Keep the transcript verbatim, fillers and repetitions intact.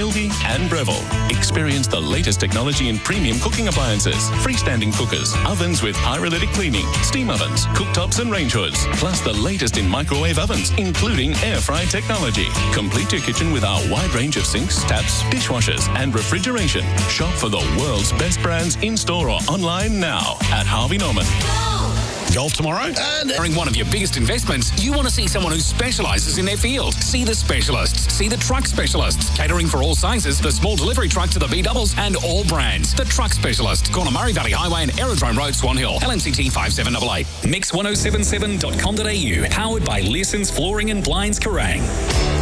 Ilby and Breville. Experience the latest technology in premium cooking appliances, freestanding cookers, ovens with pyrolytic cleaning, steam ovens, cooktops and range hoods, plus the latest in microwave ovens, including air fry technology. Complete your kitchen with our wide range of sinks, taps, dishwashers and refrigeration. Shop for the world's best brands in-store or online now at Harvey Norman. Golf tomorrow? And during one of your biggest investments, you want to see someone who specialises in their field. See the specialists. See the truck specialists. Catering for all sizes, the small delivery truck to the B doubles and all brands. The Truck Specialist. Corner Murray Valley Highway and Aerodrome Road, Swan Hill. L N C T five seven eight eight. mix ten seventy-seven dot com dot a u. Powered by Leeson's Flooring and Blinds, Kerrang.